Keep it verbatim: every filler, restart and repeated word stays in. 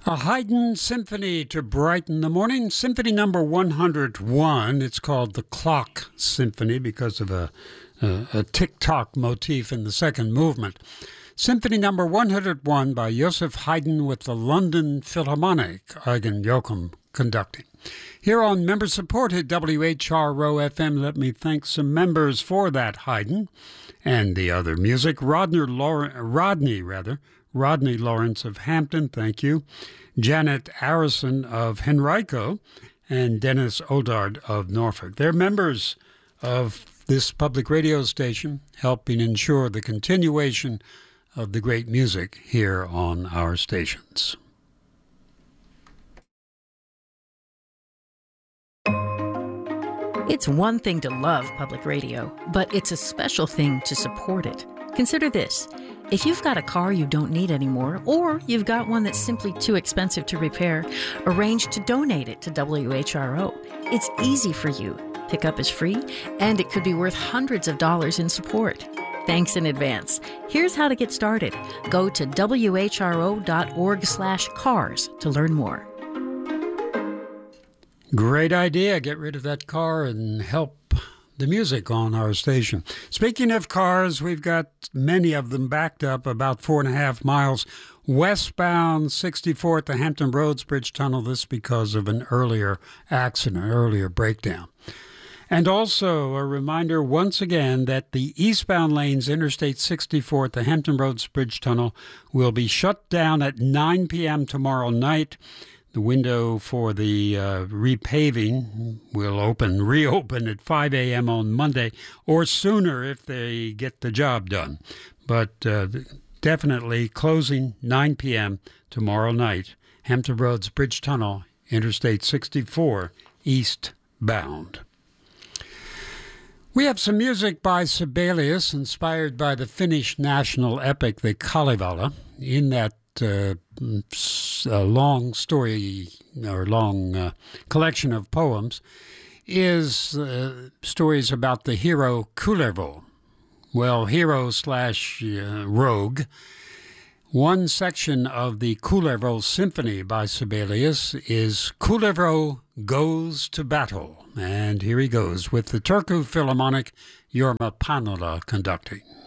A Haydn symphony to brighten the morning. Symphony number one hundred one. It's called the Clock Symphony because of a, a, a tick-tock motif in the second movement. Symphony number one hundred one by Joseph Haydn with the London Philharmonic, Eugen Joachim conducting. Here on member-supported W H R O F M, let me thank some members for that Haydn and the other music. Rodner Lawr- Rodney, rather, Rodney Lawrence of Hampton, thank you. Janet Arison of Henrico, and Dennis Oldard of Norfolk. They're members of this public radio station, helping ensure the continuation of the great music here on our stations. It's one thing to love public radio, but it's a special thing to support it. Consider this. If you've got a car you don't need anymore, or you've got one that's simply too expensive to repair, arrange to donate it to W H R O. It's easy for you. Pickup is free, and it could be worth hundreds of dollars in support. Thanks in advance. Here's how to get started. Go to W H R O dot org slash cars to learn more. Great idea. Get rid of that car and help the music on our station. Speaking of cars, we've got many of them backed up about four and a half miles westbound sixty-fourth to Hampton Roads Bridge Tunnel. This because of an earlier accident, earlier breakdown. And also a reminder once again that the eastbound lanes, Interstate sixty-four to Hampton Roads Bridge Tunnel, will be shut down at nine p.m. tomorrow night. The window for the uh, repaving will open, reopen at five a.m. on Monday, or sooner if they get the job done. But uh, definitely closing nine p.m. tomorrow night. Hampton Roads Bridge Tunnel, Interstate sixty-four, eastbound. We have some music by Sibelius, inspired by the Finnish national epic, the Kalevala. In that uh, long story or long uh, collection of poems is uh, stories about the hero Kullervo. Well, hero slash uh, rogue. One section of the Kullervo Symphony by Sibelius is Kullervo Goes to Battle. And here he goes with the Turku Philharmonic, Jorma Panula conducting.